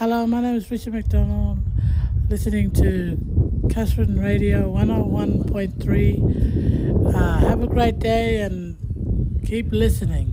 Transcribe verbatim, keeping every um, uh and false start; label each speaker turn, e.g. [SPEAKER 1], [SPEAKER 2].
[SPEAKER 1] Hello, my name is Richard McDonald, listening to Catherine Radio one oh one point three. Uh, have a great day and keep listening.